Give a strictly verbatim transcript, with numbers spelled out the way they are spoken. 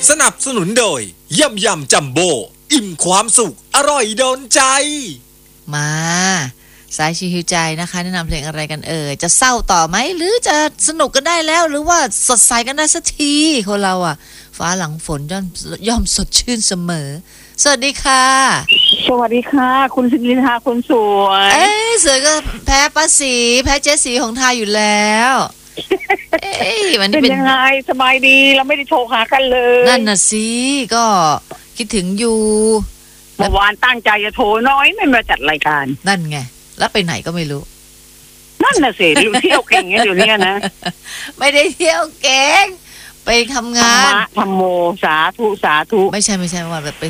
สนับสนุนโดยยำยำจัมโบ้อิ่มความสุขอร่อยโดนใจมาสายชิวใจนะคะแนะนำเพลงอะไรกันเอ่ยจะเศร้าต่อไหมหรือจะสนุกกันได้แล้วหรือว่าสดใสกันได้สักทีคนเราอ่ะฟ้าหลังฝนย่อมย่อมสดชื่นเสมอสวัสดีค่ะสวัสดีค่ะคุณสิริธาคนสวยเอ้ยสวยก็แพ้ป้าสีแพ้เจ๊สีของทาอยู่แล้วเอ้ยวันนี้เป็นยังไงสบายดีเราไม่ได้โทรหากันเลยนั่นน่ะสิก็คิดถึงอยู่เมื่อวานตั้งใจจะโทรน้อยไม่มาจัดรายการนั่นไงแล้วไปไหนก็ไม่รู้นั่นน่ะสิอยู่เที่ยวเก่งกันอยู่เนี่ยนะไม่ได้เที่ยวเก่งไปทำงานธรรมะธรรมโมสาธุสาธุไม่ใช่ไม่ใช่ว่าแบบไป